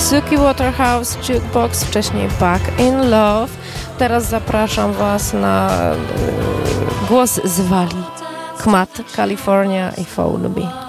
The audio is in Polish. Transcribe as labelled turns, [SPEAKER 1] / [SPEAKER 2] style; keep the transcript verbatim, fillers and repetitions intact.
[SPEAKER 1] Suki Waterhouse Jukebox, wcześniej Back in Love. Teraz zapraszam Was na y, głos z Walii. Kmat, California i Phone Bee.